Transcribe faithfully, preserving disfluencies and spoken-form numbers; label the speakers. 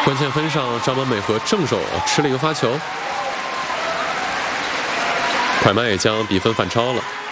Speaker 1: 关键分上，张本美和正手吃了一个发球，快慢也将比分反超了。